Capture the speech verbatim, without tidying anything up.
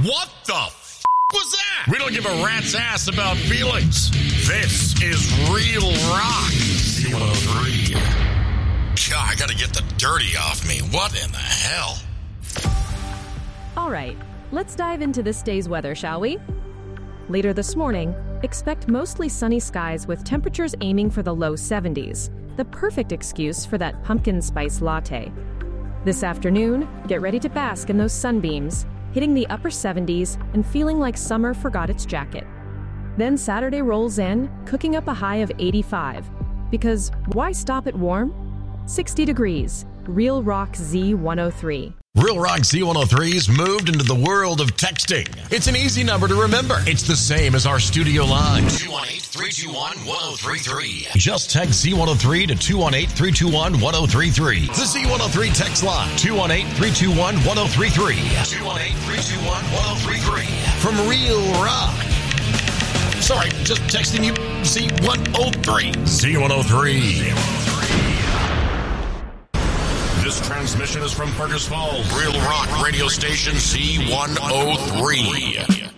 What the f*** was that? We don't give a rat's ass about feelings. This is Real Rock Z one oh three. God, I gotta get the dirty off me. What in the hell? All right, let's dive into this day's weather, shall we? Later this morning, expect mostly sunny skies with temperatures aiming for the low seventies, the perfect excuse for that pumpkin spice latte. This afternoon, get ready to bask in those sunbeams, hitting the upper seventies and feeling like summer forgot its jacket. Then Saturday rolls in, cooking up a high of eighty-five. Because why stop at warm? sixty degrees. Real Rock Z one oh three. Real Rock Z one oh three's moved into the world of texting. It's an easy number to remember. It's the same as our studio line. two one eight, three two one, one oh three three. Just text Z one oh three to two one eight, three two one, one oh three three. The Z one oh three text line. two one eight, three two one, one oh three three. two one eight, three two one, one oh three three. From Real Rock. Sorry, just texting you Z one oh three. Z one oh three. This transmission is from Parkers Falls. Real Rock Radio Station Z one oh three.